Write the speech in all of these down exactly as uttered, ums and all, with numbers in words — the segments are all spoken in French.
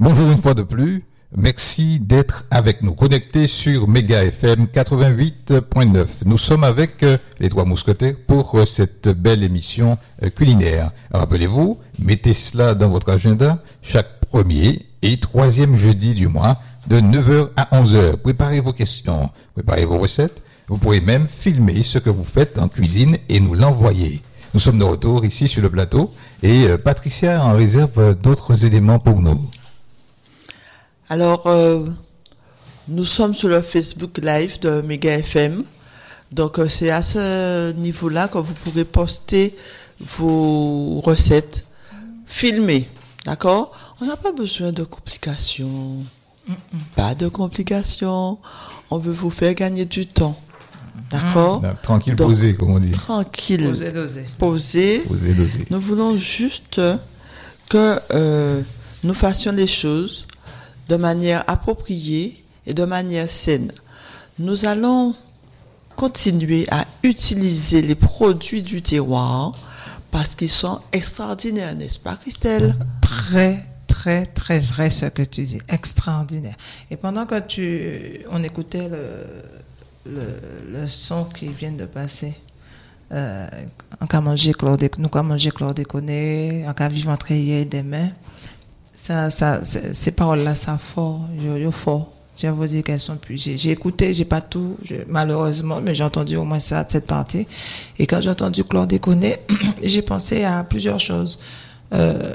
Bonjour une fois de plus. Merci d'être avec nous, connectés sur Méga F M quatre-vingt-huit point neuf. Nous sommes avec euh, les Trois Mousquetaires pour euh, cette belle émission euh, culinaire. Rappelez-vous, mettez cela dans votre agenda chaque premier et troisième jeudi du mois de neuf heures à onze heures. Préparez vos questions, préparez vos recettes. Vous pourrez même filmer ce que vous faites en cuisine et nous l'envoyer. Nous sommes de retour ici sur le plateau et euh, Patricia en réserve euh, d'autres éléments pour nous. Alors, euh, nous sommes sur le Facebook Live de Méga F M. Donc, euh, c'est à ce niveau-là que vous pourrez poster vos recettes, filmer, d'accord? On n'a pas besoin de complications. Mm-mm. Pas de complications. On veut vous faire gagner du temps. D'accord? Là, tranquille, donc, posé, comme on dit. Tranquille. Posé, dosé. Posé. Posé, dosé. Nous voulons juste que euh, nous fassions les choses de manière appropriée et de manière saine. Nous allons continuer à utiliser les produits du terroir parce qu'ils sont extraordinaires, n'est-ce pas, Christelle? Très, très, très vrai ce que tu dis. Extraordinaire. Et pendant que tu, on écoutait le, le, le son qui vient de passer, euh, en cas manger chlordécone, nous qu'à manger chlordécone, en cas vivre entre hier et demain, ça, ça, ces paroles-là, ça fort, yo, yo fort. Je vous dire qu'elles sont plus. J'ai, j'ai écouté, j'ai pas tout, je, malheureusement, mais j'ai entendu au moins ça, cette partie. Et quand j'ai entendu chlordécone, j'ai pensé à plusieurs choses. Euh,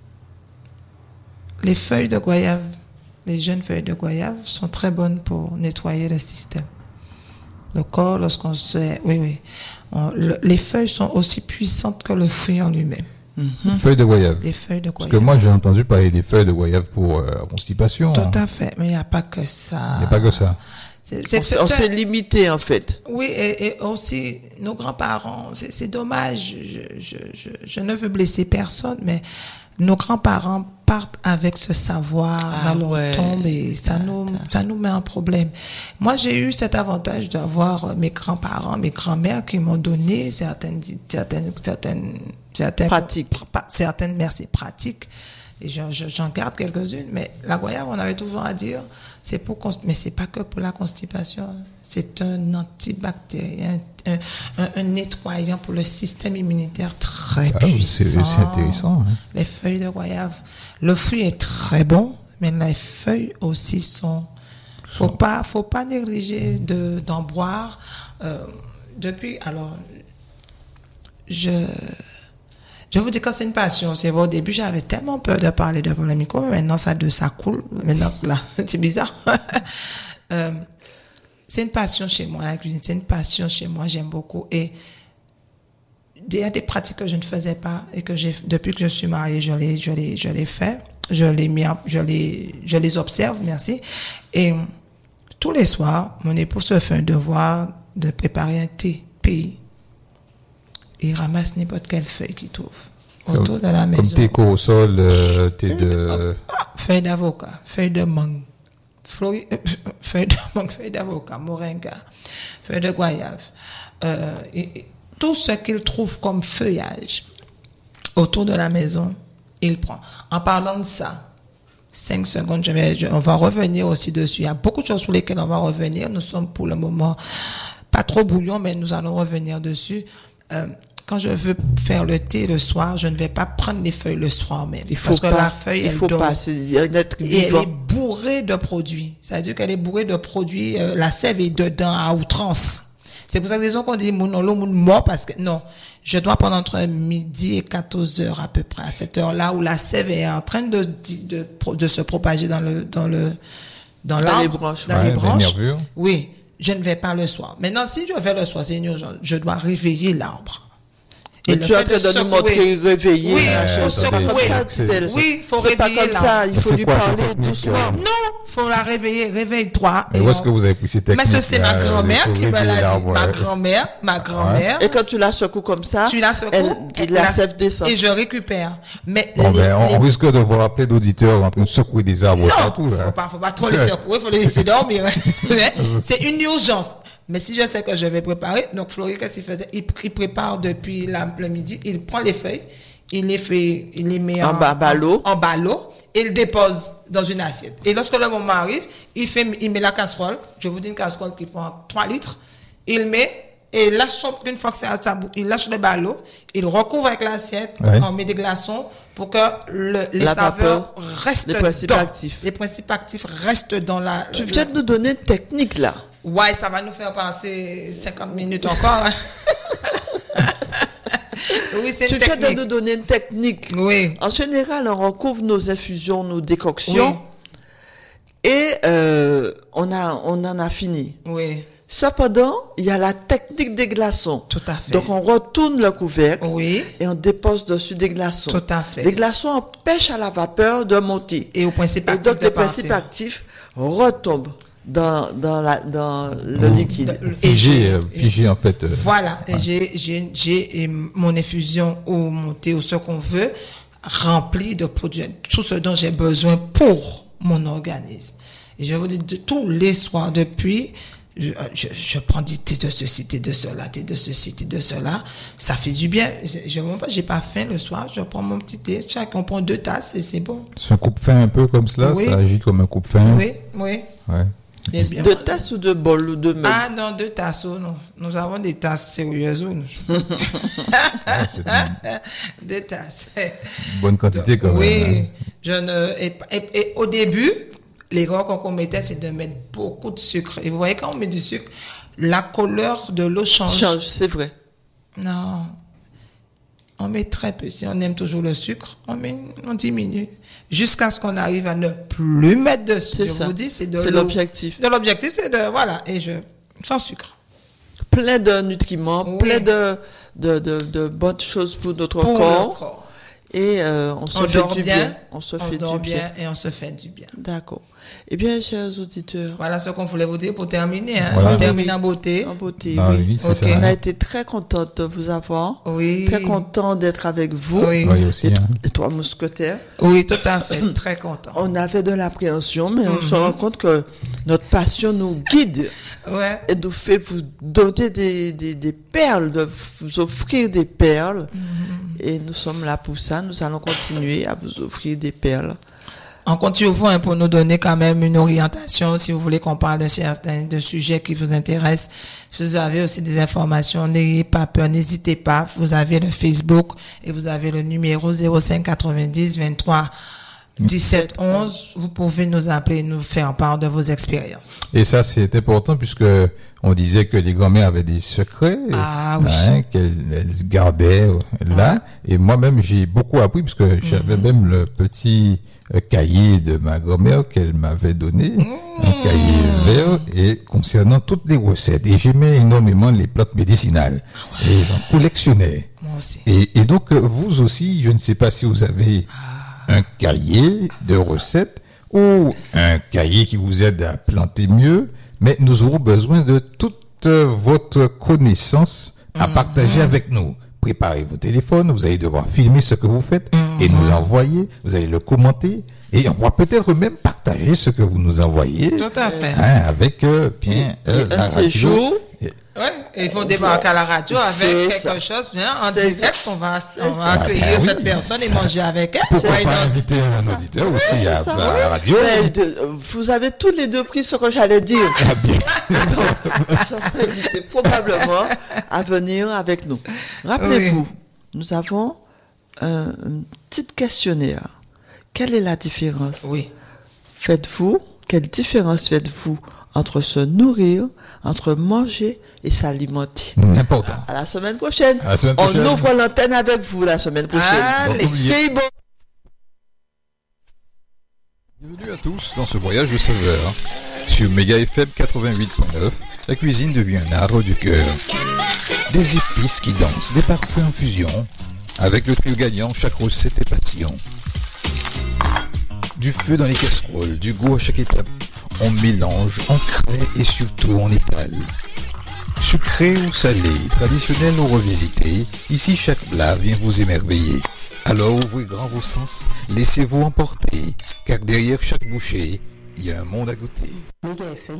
les feuilles de goyave, les jeunes feuilles de goyave sont très bonnes pour nettoyer le système. Le corps, lorsqu'on se, oui, oui, on, le, les feuilles sont aussi puissantes que le fruit en lui-même. Mm-hmm. Feuilles de goyave. Des feuilles de goyave. Parce que moi, j'ai entendu parler des feuilles de goyave pour euh, constipation. Tout hein. à fait, mais il n'y a pas que ça. Il n'y a pas que ça. C'est, c'est, on, on s'est limité, en fait. Oui, et, et aussi, nos grands-parents, c'est, c'est dommage, je, je, je, je ne veux blesser personne, mais nos grands-parents partent avec ce savoir ah, dans leur ouais. tombe et ça nous, ça nous met un problème. Moi, j'ai eu cet avantage d'avoir mes grands-parents, mes grands-mères qui m'ont donné certaines, certaines, certaines, certaines pratiques, pra, certaines, merci, pratiques. Et j'en, j'en garde quelques-unes, mais la goyave, on avait toujours à dire, c'est pour, mais c'est pas que pour la constipation. C'est un antibactérien, un, un, un nettoyant pour le système immunitaire très ah, puissant. C'est, c'est intéressant. Hein. Les feuilles de goyave. Le fruit est très bon, mais les feuilles aussi sont. Faut pas, faut pas négliger de, d'en boire. Euh, depuis, alors, je. Je vous dis quand c'est une passion, c'est vrai, au début j'avais tellement peur de parler devant le micro, mais maintenant ça, de, ça coule, maintenant là, c'est bizarre. euh, c'est une passion chez moi, la cuisine, c'est une passion chez moi, j'aime beaucoup. Et il y a des pratiques que je ne faisais pas et que j'ai, depuis que je suis mariée, je les, je les, je les fais, je les, mis en, je les, je les observe, merci. Et tous les soirs, mon époux se fait un devoir de préparer un thé pays. Il ramasse n'importe quelle feuille qu'il trouve autour de la maison. Comme thé au sol, euh, thé de... Ah, feuille d'avocat, feuille de mangue, feuille, feuille de mangue, feuille d'avocat, moringa, feuille de goyave. Euh, et, et, tout ce qu'il trouve comme feuillage autour de la maison, il prend. En parlant de ça, cinq secondes, je vais, je, on va revenir aussi dessus. Il y a beaucoup de choses sur lesquelles on va revenir. Nous sommes pour le moment pas trop bouillons, mais nous allons revenir dessus. Euh, Quand je veux faire le thé le soir, je ne vais pas prendre les feuilles le soir même. Il faut parce pas, que la feuille, il elle faut dort. pas, c'est être et elle vivant. est bourrée de produits. Ça veut dire qu'elle est bourrée de produits, euh, la sève est dedans à outrance. C'est pour ça que les gens qu'on dit, mon non, mon mort, parce que, non. Je dois prendre entre midi et quatorze heures à peu près, à cette heure-là où la sève est en train de, de, de, de se propager dans le, dans le, dans, dans les branches. Dans ouais, les branches. nervures. Oui. Je ne vais pas le soir. Maintenant, si je vais le soir, c'est une urgence. Je dois réveiller l'arbre. Et tu es en train de nous montrer réveiller. Oui, il faut secouer. Oui, il faut réveiller. C'est pas comme ça, il faut lui parler doucement. Non, il faut la réveiller, réveille-toi. Mais où est-ce que vous avez pris ces techniques? Mais c'est ma grand-mère qui me l'a dit. Ma grand-mère, ma grand-mère. Et quand tu la secoues comme ça, tu la secoues, elle, la sève descend. Et je récupère. Mais bon, ben, on, on risque de voir appeler d'auditeurs en train de secouer des arbres partout. Non, faut pas, faut pas trop les secouer, faut les laisser dormir. C'est une urgence. Mais si je sais que je vais préparer, donc Florie, qu'est-ce qu'il faisait? Il, il prépare depuis la, le midi, il prend les feuilles, il les fait, il les met en, en, en ballot, en, en ballot, et il dépose dans une assiette. Et lorsque le moment arrive, il fait, il met la casserole. Je vous dis une casserole qui prend trois litres. Il met et lâche son, une fois que c'est à sa bouche, il lâche le ballot, il recouvre avec l'assiette, ouais. On met des glaçons pour que le, les la saveurs vapeur, restent les principes dans, actifs. Les principes actifs restent dans la. Tu viens de nous donner une technique là. Ouais, ça va nous faire passer cinquante minutes encore. Hein. Oui, c'est une tu technique. viens de nous donner une technique. Oui. En général, on recouvre nos infusions, nos décoctions, oui. et euh, on a, on en a fini. Oui. Cependant, il y a la technique des glaçons. Tout à fait. Donc, on retourne le couvercle oui. et on dépose dessus des glaçons. Tout à fait. Les glaçons empêchent à la vapeur de monter. Et au principe et actif donc, de les partir. principes actifs retombent dans, dans, la, dans le mmh. liquide. Figé, figé en fait. Euh, voilà. Ouais. J'ai, j'ai, j'ai mon infusion ou mon thé ou ce qu'on veut rempli de produits, tout ce dont j'ai besoin pour mon organisme. Et je vous dis, de, tous les soirs depuis... Je, je, je prends du thé de ceci, thé de cela, thé de ceci, thé de cela. Ça fait du bien. Je ne j'ai pas faim le soir. Je prends mon petit thé. Chacun prend deux tasses et c'est bon. C'est un coupe-faim un peu comme cela. Oui. Ça agit comme un coupe-faim. Oui, oui. Ouais. Bien, bien. Deux tasses ou deux bols ou deux meubles? Ah non, deux tasses. Oh, non. Nous avons des tasses sérieuses. Oh, ah, c'est deux tasses. Bonne quantité quand oui, même. Oui. Hein. Je ne. Et, et, et au début. L'erreur qu'on commettait, c'est de mettre beaucoup de sucre. Et vous voyez, quand on met du sucre, la couleur de l'eau change. Change, c'est vrai. Non. On met très peu. Si on aime toujours le sucre, on, met, on diminue. Jusqu'à ce qu'on arrive à ne plus mettre de sucre. C'est je ça. vous dis, c'est de C'est l'eau. l'objectif. De l'objectif, c'est de, voilà. Et je, sans sucre. Plein de nutriments, oui. plein de, de, de, de bonnes choses pour notre pour corps. Le corps. Et euh, on se on fait du bien, bien. On se on fait dort du bien. bien et on se fait du bien. D'accord. Eh bien, chers auditeurs. Voilà ce qu'on voulait vous dire pour terminer. Hein. Voilà. On termine en beauté. En beauté, ah, oui. oui c'est okay. ça. On a été très contente de vous avoir. Oui. Très content d'être avec vous. Oui, oui aussi. Et, hein. et toi, mousquetaire. Oui, tout à fait. Très content. On avait de l'appréhension, mais on mm-hmm. se rend compte que notre passion nous guide. Ouais. Et nous fait vous donner des, des, des perles, de vous offrir des perles. Mm-hmm. Et nous sommes là pour ça. Nous allons continuer à vous offrir des perles. On compte sur vous hein, pour nous donner quand même une orientation si vous voulez qu'on parle de certains de sujets qui vous intéressent. Si vous avez aussi des informations, n'ayez pas peur, n'hésitez pas. Vous avez le Facebook et vous avez le numéro zéro cinq quatre-vingt-dix vingt-trois dix-sept onze. Vous pouvez nous appeler et nous faire part de vos expériences. Et ça, c'est important puisque on disait que les grand-mères avaient des secrets ah, oui. hein, qu'elles elles gardaient là. Ouais. Et moi-même, j'ai beaucoup appris puisque mm-hmm. j'avais même le petit cahier de ma grand-mère qu'elle m'avait donné, mmh. un cahier vert, et concernant toutes les recettes. Et j'aimais énormément les plantes médicinales. Ouais. Et j'en collectionnais. Moi aussi. Et, et donc, vous aussi, je ne sais pas si vous avez ah. un cahier de recettes ou un cahier qui vous aide à planter mieux, mais nous aurons besoin de toute votre connaissance à mmh. partager avec nous. Préparez vos téléphones, vous allez devoir filmer ce que vous faites mmh. et nous l'envoyer, vous allez le commenter et on va peut-être même partager ce que vous nous envoyez. Tout à fait. Hein, avec euh, bien euh, la radio. Ouais, et il faut débarquer à la radio avec quelque ça. chose, bien, en c'est direct, ça. on va, on va accueillir ah ben cette oui, personne ça. et manger avec elle. Pourquoi pas inviter un auditeur oui, aussi à, ça, à la radio? Mais de, vous avez tous les deux pris ce que j'allais dire. Ah bien. Donc, probablement à venir avec nous. Rappelez-vous, oui. nous avons un, un petit questionnaire. Quelle est la différence? Oui. Faites-vous, quelle différence faites-vous entre se nourrir, entre manger et s'alimenter? Mmh, important. À la semaine prochaine. À la semaine prochaine. On ouvre l'antenne avec vous la semaine prochaine. Allez, c'est bon. Bienvenue à tous dans ce voyage de saveur sur Méga F M quatre-vingt-huit point neuf. La cuisine devient un art du cœur. Des épices qui dansent, des parfums en fusion. Avec le trio gagnant, chaque recette est passion. Du feu dans les casseroles, du goût à chaque étape. On mélange, on crée et surtout on étale. Sucré ou salé, traditionnel ou revisité, ici chaque plat vient vous émerveiller. Alors ouvrez grand vos sens, laissez-vous emporter, car derrière chaque bouchée, il y a un monde à goûter. Méga F M